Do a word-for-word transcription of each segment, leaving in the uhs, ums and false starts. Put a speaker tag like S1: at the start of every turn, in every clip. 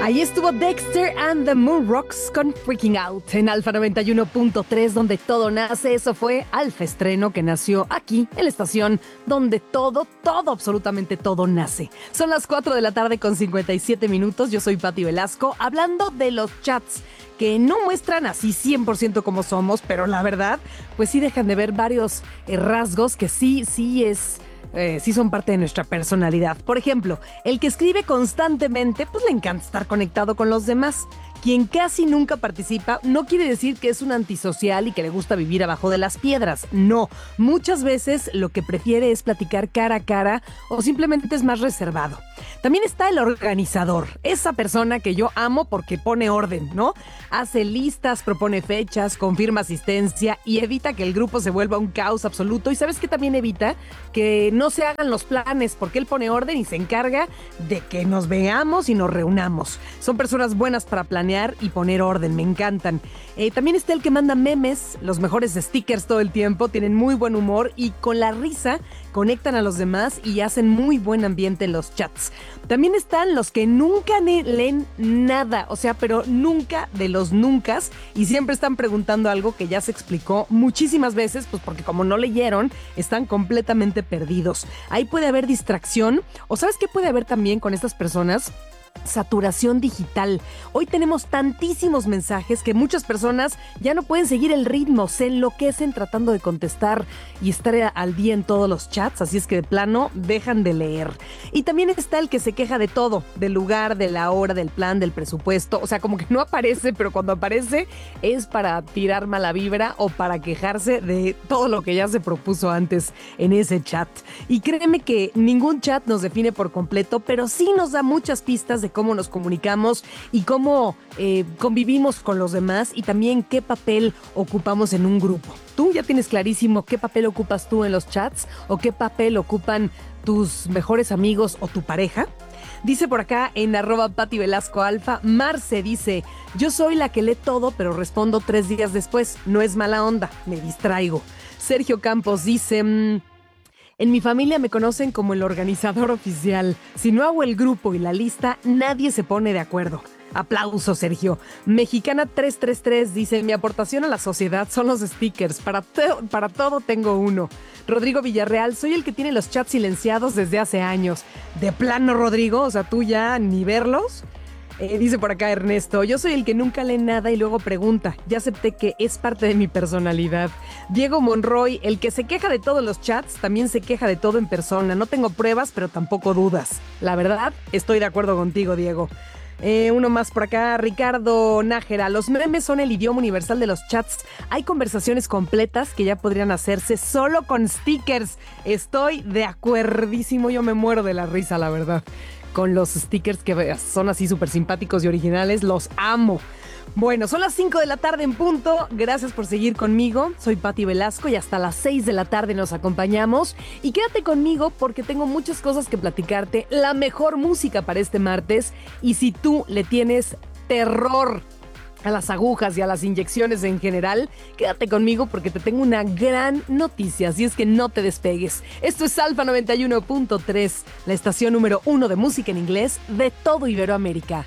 S1: Ahí estuvo Dexter and the Moon Rocks con Freaking Out en Alfa noventa y uno punto tres, donde todo nace. Eso fue Alfa Estreno, que nació aquí en la estación donde todo, todo, absolutamente todo nace. Son las cuatro de la tarde con cincuenta y siete minutos. Yo soy Pati Velasco, hablando de los chats que no muestran así cien por ciento como somos, pero la verdad, pues sí dejan de ver varios eh, rasgos que sí, sí es... Eh, sí son parte de nuestra personalidad. Por ejemplo, el que escribe constantemente, pues le encanta estar conectado con los demás. Quien casi nunca participa no quiere decir que es un antisocial y que le gusta vivir abajo de las piedras. No, muchas veces lo que prefiere es platicar cara a cara o simplemente es más reservado. También está el organizador, esa persona que yo amo porque pone orden, ¿no? Hace listas, propone fechas, confirma asistencia y evita que el grupo se vuelva un caos absoluto. ¿Y sabes qué también evita? Que no se hagan los planes, porque él pone orden y se encarga de que nos veamos y nos reunamos. Son personas buenas para planear y poner orden, me encantan. Eh, también está el que manda memes, los mejores stickers todo el tiempo, tienen muy buen humor y con la risa conectan a los demás y hacen muy buen ambiente en los chats. También están los que nunca ne- leen nada, o sea, pero nunca de los nuncas, y siempre están preguntando algo que ya se explicó muchísimas veces, pues porque como no leyeron, están completamente perdidos. Ahí puede haber distracción, o ¿sabes qué puede haber también con estas personas? Saturación digital. Hoy tenemos tantísimos mensajes que muchas personas ya no pueden seguir el ritmo, se enloquecen tratando de contestar y estar al día en todos los chats, así es que de plano dejan de leer. Y también está el que se queja de todo, del lugar, de la hora, del plan, del presupuesto, o sea, como que no aparece, pero cuando aparece es para tirar mala vibra o para quejarse de todo lo que ya se propuso antes en ese chat. Y créeme que ningún chat nos define por completo, pero sí nos da muchas pistas de cómo nos comunicamos y cómo eh, convivimos con los demás y también qué papel ocupamos en un grupo. ¿Tú ya tienes clarísimo qué papel ocupas tú en los chats o qué papel ocupan tus mejores amigos o tu pareja? Dice por acá en arroba Pati Velasco Alfa, Marce dice, yo soy la que lee todo pero respondo tres días después, no es mala onda, me distraigo. Sergio Campos dice... Mmm, en mi familia me conocen como el organizador oficial. Si no hago el grupo y la lista, nadie se pone de acuerdo. Aplauso, Sergio. Mexicana tres tres tres dice, mi aportación a la sociedad son los stickers. Para, to- para todo tengo uno. Rodrigo Villarreal, soy el que tiene los chats silenciados desde hace años. De plano, Rodrigo, o sea, tú ya ni verlos. Eh, dice por acá Ernesto, yo soy el que nunca lee nada y luego pregunta. Ya acepté que es parte de mi personalidad. Diego Monroy, el que se queja de todos los chats, también se queja de todo en persona. No tengo pruebas, pero tampoco dudas. La verdad, estoy de acuerdo contigo, Diego. Eh, uno más por acá, Ricardo Nájera. Los memes son el idioma universal de los chats. Hay conversaciones completas que ya podrían hacerse solo con stickers. Estoy de acuerdísimo, yo me muero de la risa, la verdad. Con los stickers que son así súper simpáticos y originales, los amo. Bueno, son las cinco de la tarde en punto. Gracias por seguir conmigo. Soy Pati Velasco y hasta las seis de la tarde nos acompañamos. Y quédate conmigo porque tengo muchas cosas que platicarte. La mejor música para este martes. Y si tú le tienes terror a las agujas y a las inyecciones en general, quédate conmigo porque te tengo una gran noticia, así es que no te despegues. Esto es Alfa noventa y uno punto tres, la estación número uno de música en inglés de todo Iberoamérica.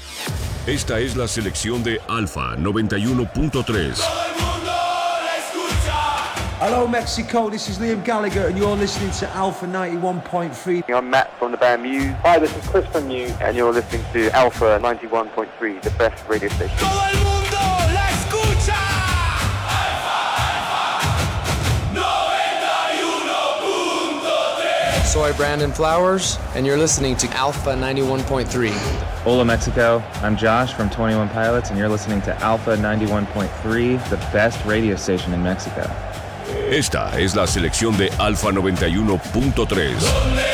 S2: Esta es la selección de Alfa noventa y uno punto tres.
S3: Hello Mexico, this is Liam Gallagher and you're listening to Alpha ninety-one point three.
S4: I'm Matt from the band Muse. Hi, this is Chris from Muse and you're listening to Alpha ninety-one point three, the best radio station.
S5: Todo el mundo la escucha. Alpha, Alpha, noventa y uno punto tres.
S6: Soy Brandon Flowers and you're listening to Alpha ninety-one point three.
S7: Hola Mexico, I'm Josh from twenty-one Pilots and you're listening to Alpha ninety-one point three, the best radio station in Mexico.
S2: Esta es la selección de Alfa noventa y uno punto tres.